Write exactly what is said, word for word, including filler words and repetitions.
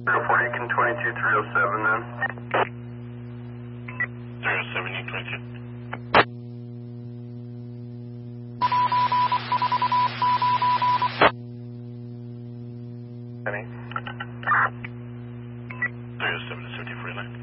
three oh four, you can twenty-two three oh seven then. three oh seven, you twenty-two. Any? three oh seven to seventy-four, line.